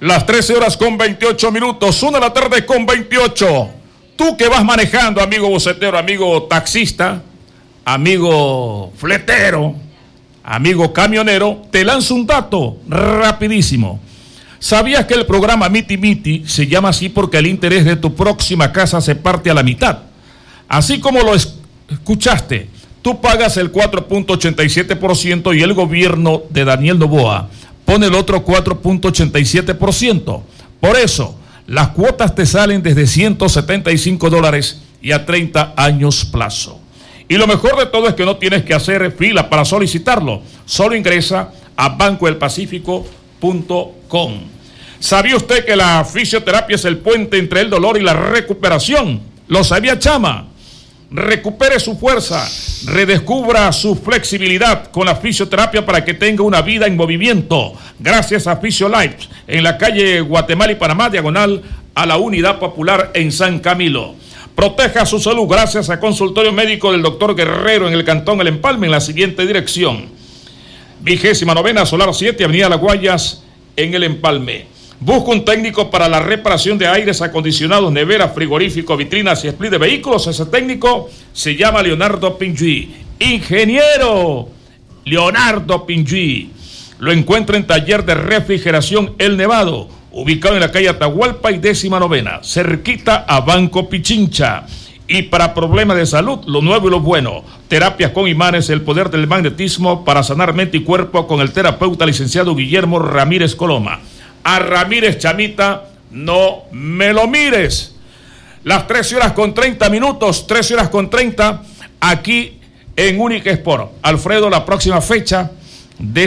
Las 13 horas con 28 minutos, 1 de la tarde con 28. Tú que vas manejando, amigo bocetero, amigo taxista, amigo fletero, amigo camionero, te lanzo un dato rapidísimo. ¿Sabías que el programa Miti Miti se llama así porque el interés de tu próxima casa se parte a la mitad? Así como lo escuchaste, tú pagas el 4.87% y el gobierno de Daniel Noboa pone el otro 4.87%. Por eso, las cuotas te salen desde $175 y a 30 años plazo. Y lo mejor de todo es que no tienes que hacer fila para solicitarlo. Solo ingresa a bancodelpacifico.com. ¿Sabía usted que la fisioterapia es el puente entre el dolor y la recuperación? ¿Lo sabía, Chama? Recupere su fuerza, redescubra su flexibilidad con la fisioterapia para que tenga una vida en movimiento. Gracias a Fisiolife, en la calle Guatemala y Panamá, diagonal a la Unidad Popular en San Camilo. Proteja su salud gracias a Consultorio Médico del Dr. Guerrero en el Cantón El Empalme, en la siguiente dirección: 29ª Solar 7, Avenida Las Guayas, en El Empalme. Busca un técnico para la reparación de aires acondicionados, neveras, frigoríficos, vitrinas y split de vehículos. Ese técnico se llama Leonardo Pinjuí. Ingeniero Leonardo Pinjuí. Lo encuentra en Taller de Refrigeración El Nevado, ubicado en la calle Atahualpa y 19ª, cerquita a Banco Pichincha. Y para problemas de salud, lo nuevo y lo bueno: terapias con imanes, el poder del magnetismo para sanar mente y cuerpo, con el terapeuta licenciado Guillermo Ramírez Coloma. A Ramírez, Chamita, no me lo mires. Las 13 horas con 30 minutos, 13 horas con 30, aquí en Única Sport. Alfredo, la próxima fecha de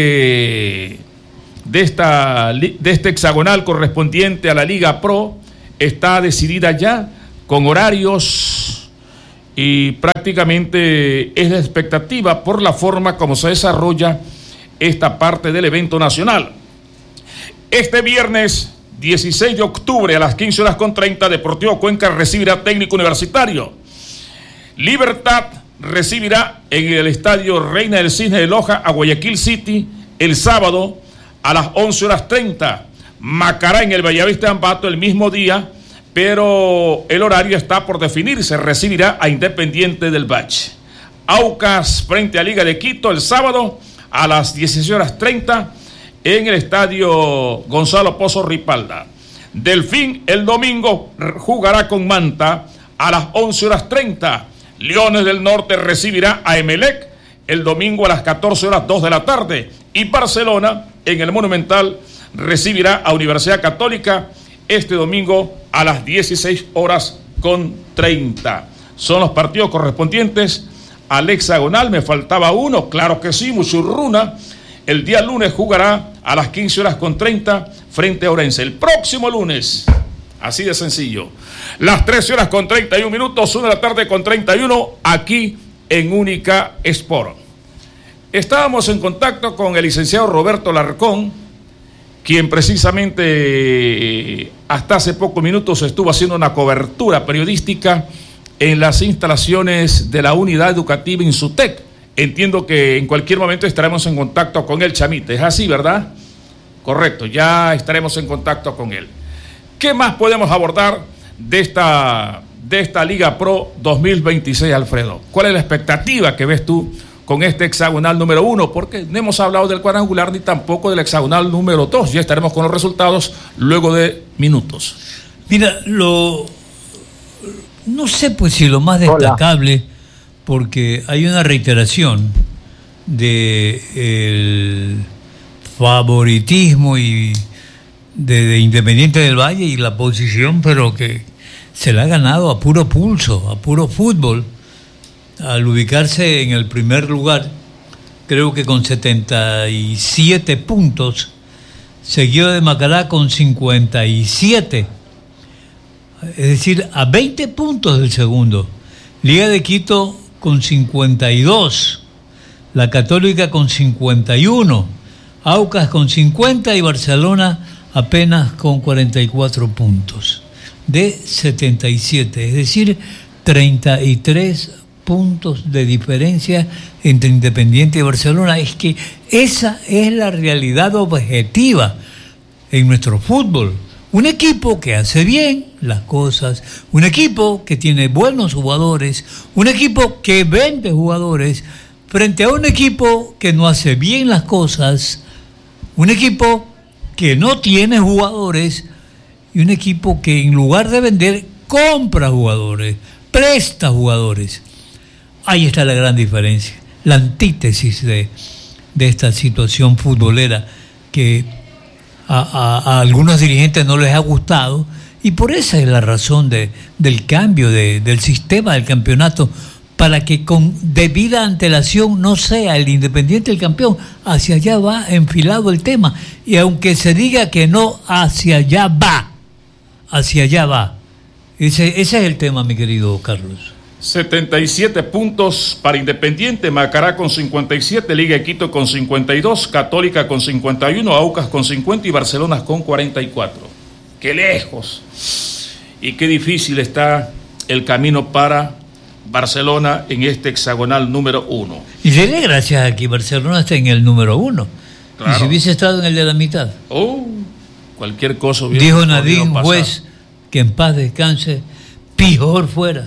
este hexagonal correspondiente a la Liga Pro está decidida ya, con horarios, y prácticamente es la expectativa por la forma como se desarrolla esta parte del evento nacional. Este viernes 16 de octubre a las 15 horas con 30, Deportivo Cuenca recibirá Técnico Universitario. Libertad recibirá en el Estadio Reina del Cisne de Loja a Guayaquil City el sábado a las 11 horas 30. Macará en el Bellavista de Ambato el mismo día, pero el horario está por definirse. Recibirá a Independiente del Valle. Aucas frente a Liga de Quito el sábado a las 16 horas 30 en el Estadio Gonzalo Pozo Ripalda. Delfín el domingo jugará con Manta a las 11 horas 30. Leones del Norte recibirá a Emelec el domingo a las 14 horas 2 de la tarde. Y Barcelona en el Monumental recibirá a Universidad Católica este domingo a las 16 horas con 30. Son los partidos correspondientes al hexagonal. Me faltaba uno, claro que sí, Muchurruna. El día lunes jugará a las 15 horas con 30 frente a Orense. El próximo lunes, así de sencillo. Las 13 horas con 31 minutos, 1 de la tarde con 31, aquí en Única Sport. Estábamos en contacto con el licenciado Roberto Larcón, quien precisamente hasta hace pocos minutos estuvo haciendo una cobertura periodística en las instalaciones de la unidad educativa Insutec. Entiendo que en cualquier momento estaremos en contacto con él, Chamita. ¿Es así, verdad? Correcto, ya estaremos en contacto con él. ¿Qué más podemos abordar de esta Liga Pro 2026, Alfredo? ¿Cuál es la expectativa que ves tú con este hexagonal número 1? Porque no hemos hablado del cuadrangular ni tampoco del hexagonal número 2. Ya estaremos con los resultados luego de minutos. Mira, no sé pues si lo más destacable... Hola. Porque hay una reiteración del favoritismo y de Independiente del Valle y la posición, pero que se la ha ganado a puro pulso, a puro fútbol, al ubicarse en el primer lugar, creo que con 77 puntos, seguido de Macará con 57, es decir, a 20 puntos del segundo. Liga de Quito con 52, la Católica con 51, Aucas con 50 y Barcelona apenas con 44 puntos de 77, es decir, 33 puntos de diferencia entre Independiente y Barcelona. Es que esa es la realidad objetiva. en nuestro fútbol. Un equipo que hace bien las cosas, un equipo que tiene buenos jugadores, un equipo que vende jugadores, frente a un equipo que no hace bien las cosas, un equipo que no tiene jugadores y un equipo que en lugar de vender, compra jugadores, presta jugadores. Ahí está la gran diferencia, la antítesis de esta situación futbolera que a algunos dirigentes no les ha gustado, y por esa es la razón del cambio del sistema del campeonato, para que con debida antelación no sea el Independiente el campeón. Hacia allá va enfilado el tema, y aunque se diga que no, hacia allá va. Ese es el tema, mi querido Carlos. 77 puntos para Independiente, Macará con 57, Liga de Quito con 52, Católica con 51, Aucas con 50 y Barcelona con 44. ¡Qué lejos! Y qué difícil está el camino para Barcelona en este hexagonal número 1. Y dele gracias a que Barcelona está en el número 1. Claro. Y si hubiese estado en el de la mitad. Cualquier cosa hubiera. Dijo Nadine Juez, que en paz descanse, peor fuera.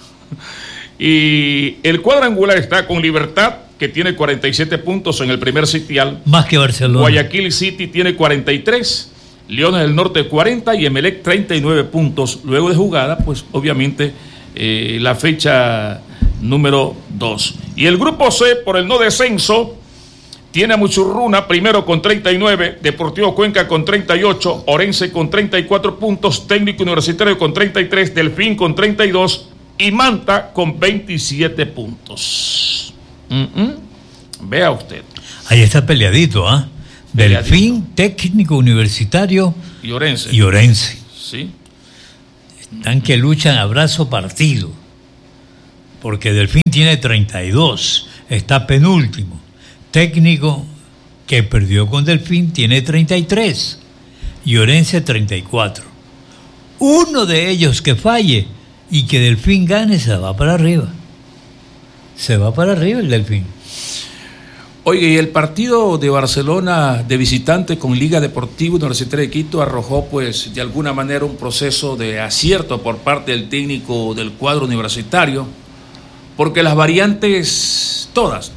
Y el cuadrangular está con Libertad, que tiene 47 puntos en el primer sitial. Más que Barcelona. Guayaquil City tiene 43, Leones del Norte 40 y Emelec 39 puntos. Luego de jugada, pues obviamente la fecha número 2. Y el grupo C, por el no descenso, tiene a Muchurruna primero con 39, Deportivo Cuenca con 38, Orense con 34 puntos, Técnico Universitario con 33, Delfín con 32 y Manta con 27 puntos. Vea usted. Ahí está peleadito, ¿ah? Delfín, Técnico Universitario y Orense. Sí. Están que luchan a brazo partido. Porque Delfín tiene 32, está penúltimo. Técnico, que perdió con Delfín, tiene 33 y Orense 34. Uno de ellos que falle y que Delfín gane, se va para arriba. Se va para arriba el Delfín. Oye, y el partido de Barcelona de visitante con Liga Deportiva Universitaria de Quito arrojó, pues, de alguna manera un proceso de acierto por parte del técnico del cuadro universitario, porque las variantes, todas,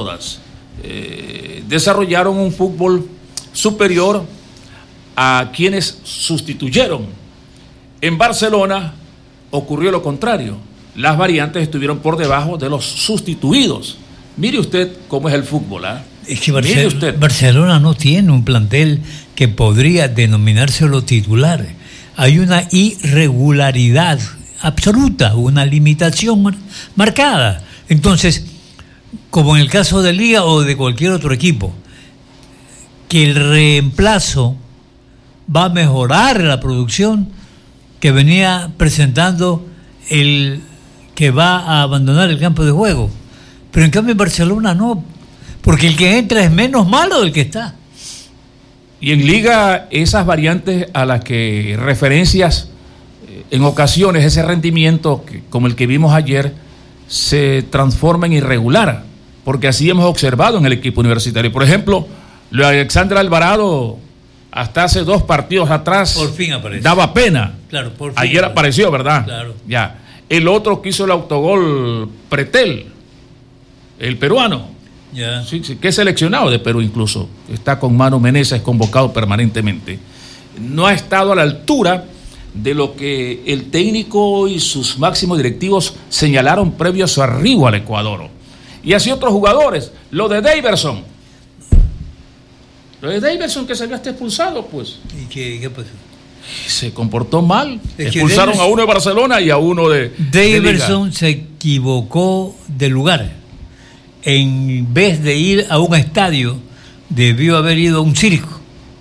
desarrollaron un fútbol superior a quienes sustituyeron. En Barcelona ocurrió lo contrario, las variantes estuvieron por debajo de los sustituidos. Mire usted cómo es el fútbol, ¿eh? Es que Barcelona no tiene un plantel que podría denominárselo titular. Hay una irregularidad absoluta, una limitación marcada. Entonces, como en el caso de Liga o de cualquier otro equipo, que el reemplazo va a mejorar la producción que venía presentando el que va a abandonar el campo de juego. Pero en cambio en Barcelona no, porque el que entra es menos malo del que está. Y en Liga, esas variantes a las que referencias, en ocasiones ese rendimiento, como el que vimos ayer, se transforma en irregular, porque así hemos observado en el equipo universitario. Por ejemplo, lo de Alexander Alvarado, hasta hace 2 partidos atrás, por fin apareció. Daba pena. Claro, por fin ayer apareció, ¿verdad? Claro. Ya. El otro que hizo el autogol, Pretel, el peruano. Yeah. Sí, que es seleccionado de Perú incluso. Está con Manu Meneses, convocado permanentemente. No ha estado a la altura de lo que el técnico y sus máximos directivos señalaron previo a su arribo al Ecuador. Y así otros jugadores. Lo de Daverson. Lo de Daverson que salió hasta expulsado, pues. ¿Y qué pasó? Se comportó mal. Expulsaron a uno de Barcelona y a uno de Daverson se equivocó de lugar. En vez de ir a un estadio, debió haber ido a un circo.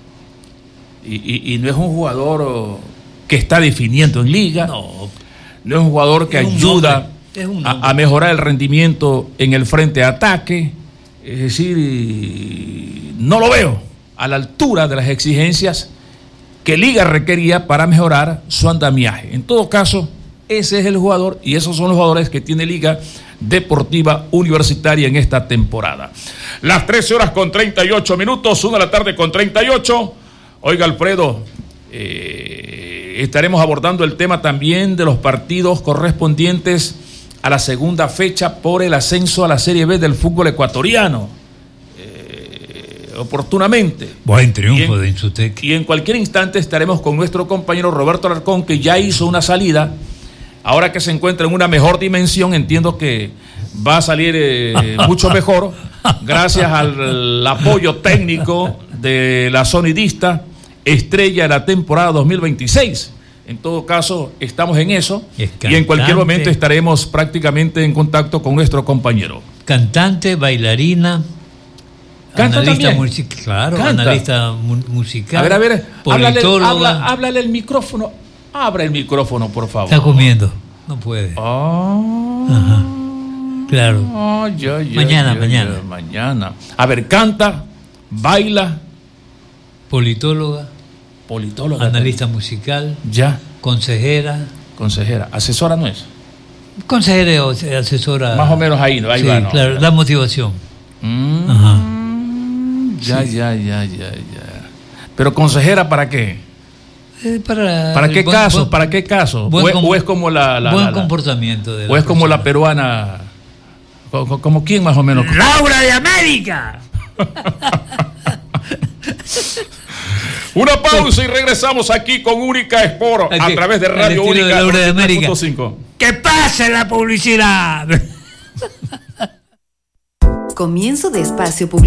Y no es un jugador que está definiendo en Liga. No es un jugador que ayuda a mejorar el rendimiento en el frente de ataque. Es decir, no lo veo a la altura de las exigencias que Liga requería para mejorar su andamiaje. En todo caso, ese es el jugador y esos son los jugadores que tiene Liga Deportiva Universitaria en esta temporada. Las 13:38, 1 de la tarde con 38. Oiga, Alfredo, estaremos abordando el tema también de los partidos correspondientes a la segunda fecha por el ascenso a la Serie B del fútbol ecuatoriano. Oportunamente. Buen triunfo de Insutec. Y en cualquier instante estaremos con nuestro compañero Roberto Alarcón, que ya hizo una salida. Ahora que se encuentra en una mejor dimensión, entiendo que va a salir mucho mejor, gracias al apoyo técnico de la sonidista estrella de la temporada 2026. En todo caso, estamos en eso y en cualquier momento estaremos prácticamente en contacto con nuestro compañero. Cantante, bailarina, ¿canta analista también? Claro, ¿Canta? analista musical, A ver, politóloga. háblale el micrófono. Abra el micrófono, por favor. Está comiendo, no puede. Ajá. Claro. Mañana. A ver, canta, baila. Politóloga, analista también. Musical, Ya. consejera, Asesora no es. consejera o asesora. Más o menos ahí, ¿no? Ahí sí, va, ¿no? claro, da motivación. Ajá. Ya. Pero consejera, ¿para qué? ¿Para qué caso? ¿Para qué caso? ¿O es como buen comportamiento de la o es como persona. la peruana? ¿Como quién más o menos? ¡Laura de América! Una pausa y regresamos aquí con Única Sport a través de Radio Única 93.5. ¡Que pase la publicidad! Comienzo de espacio publicitario.